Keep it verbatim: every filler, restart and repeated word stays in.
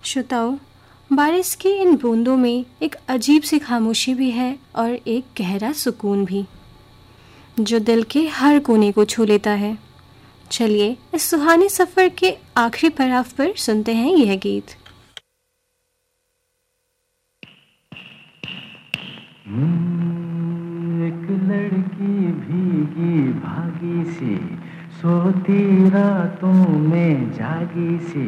श्रोताओं, बारिश की इन बूंदों में एक अजीब सी खामोशी भी है और एक गहरा सुकून भी, जो दिल के हर कोने को छू लेता है। चलिए इस सुहाने सफ़र के आखिरी पड़ाव पर सुनते हैं यह गीत। एक लड़की भीगी भागी सी, सोती रातों में जागी सी,